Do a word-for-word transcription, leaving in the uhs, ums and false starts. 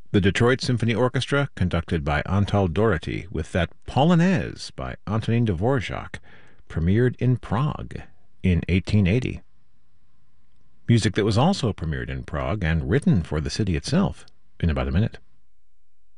The Detroit Symphony Orchestra, conducted by Antal Doherty, with that Polonaise by Antonin Dvorak, premiered in Prague in eighteen eighty. Music that was also premiered in Prague and written for the city itself in about a minute.